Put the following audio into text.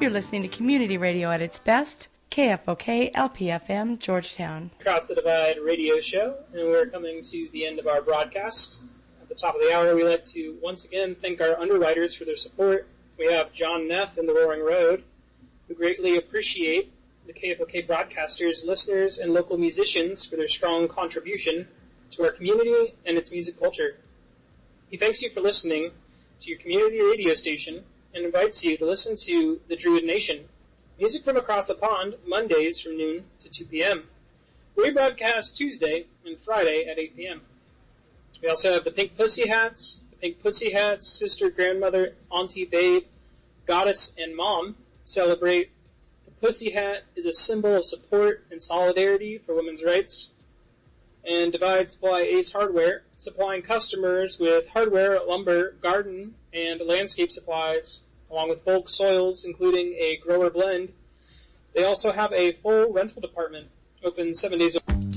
You're listening to Community Radio at its best, KFOK LPFM, Georgetown. Across the Divide radio show, and we're coming to the end of our broadcast. At the top of the hour, we like to once again thank our underwriters for their support. We have John Neff in the Roaring Road, who greatly appreciate the KFOK broadcasters, listeners, and local musicians for their strong contribution to our community and its music culture. He thanks you for listening to your community radio station and invites you to listen to The Druid Nation, music from across the pond, Mondays from noon to 2 p.m. We broadcast Tuesday and Friday at 8 p.m. We also have the Pink Pussy Hats. The Pink Pussy Hats, sister, grandmother, auntie, babe, goddess, and mom celebrate. The Pussy Hat is a symbol of support and solidarity for women's rights. And Divide Supply Ace Hardware, supplying customers with hardware, lumber, garden, and landscape supplies, along with bulk soils, including a grower blend. They also have a full rental department, open 7 days a week.